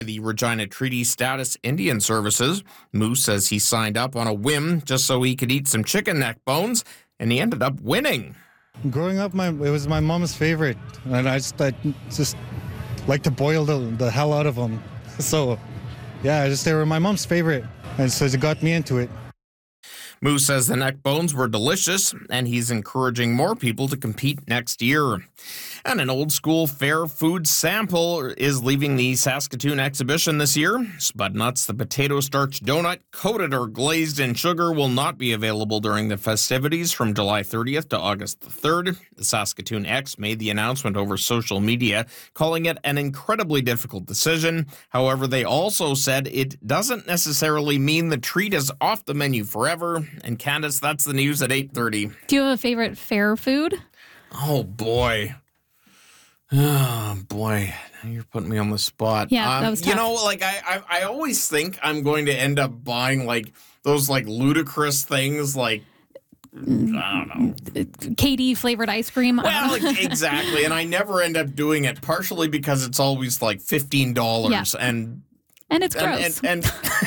The Regina Treaty Status Indian Services. Moose says he signed up on a whim just so he could eat some chicken neck bones, and he ended up winning. Growing up, it was my mom's favorite, and I just like to boil the hell out of them. So, yeah, they were my mom's favorite, and so it got me into it. Moose says the neck bones were delicious, and he's encouraging more people to compete next year. And an old school fair food sample is leaving the Saskatoon exhibition this year. Spud Nuts, the potato starch donut, coated or glazed in sugar, will not be available during the festivities from July 30th to August 3rd. The Saskatoon X made the announcement over social media, calling it an incredibly difficult decision. However, they also said it doesn't necessarily mean the treat is off the menu forever. And Candace, that's the news at 8:30. Do you have a favorite fair food? Oh, boy. Oh, boy. You're putting me on the spot. Yeah, that was tough. You know, like, I always think I'm going to end up buying, like, those, like, ludicrous things, like, I don't know. Katie flavored ice cream. Well, exactly. And I never end up doing it, partially because it's always, like, $15. Yeah. And it's gross. And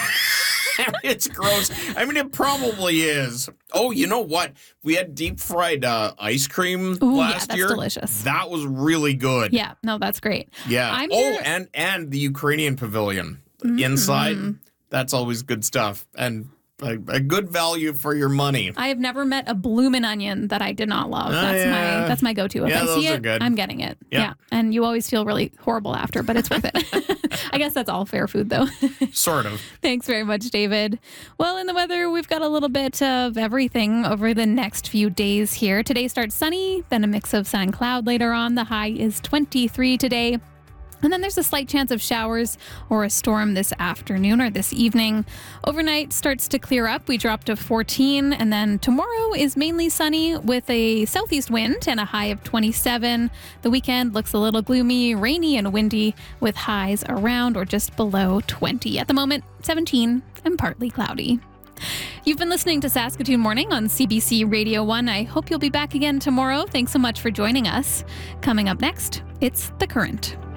it's gross. I mean, it probably is. Oh, you know what? We had deep fried ice cream last year. That's delicious. That was really good. Yeah, no, that's great. Yeah. And the Ukrainian pavilion inside. That's always good stuff. And a good value for your money. I have never met a bloomin' onion that I did not love. That's my go-to. If I see it, good. I'm getting it. Yeah. And you always feel really horrible after, but it's worth it. I guess that's all fair food, though. Sort of. Thanks very much, David. Well, in the weather, we've got a little bit of everything over the next few days here. Today starts sunny, then a mix of sun and cloud later on. The high is 23 today. And then there's a slight chance of showers or a storm this afternoon or this evening. Overnight starts to clear up. We drop to 14. And then tomorrow is mainly sunny with a southeast wind and a high of 27. The weekend looks a little gloomy, rainy and windy with highs around or just below 20. At the moment, 17 and partly cloudy. You've been listening to Saskatoon Morning on CBC Radio 1. I hope you'll be back again tomorrow. Thanks so much for joining us. Coming up next, it's The Current.